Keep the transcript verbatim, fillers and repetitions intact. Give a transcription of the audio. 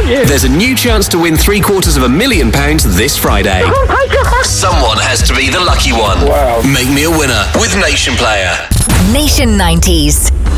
aren't you? There's a new chance to win three quarters of a million pounds this Friday. Oh my God. Someone has to be the lucky one. Wow. Make me a winner with Nation Player. Nation nineties.